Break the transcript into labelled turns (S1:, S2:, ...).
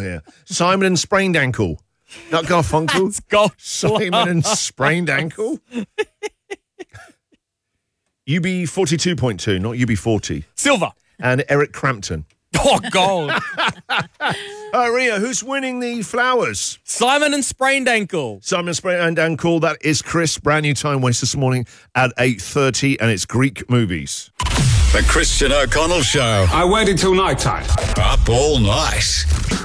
S1: here. Simon and sprained ankle. Not Garfunkel.
S2: It's golf.
S1: Simon and sprained ankle. UB42.2, not UB40.
S2: Silver.
S1: And Eric Crampton.
S2: Oh, gold.
S1: Ria, who's winning the flowers?
S2: Simon and sprained ankle.
S1: Simon sprained ankle. That is Chris. Brand new time waste this morning at 8:30, and it's Greek movies.
S3: The Christian O'Connell Show.
S4: I waited till night time.
S3: Up all night.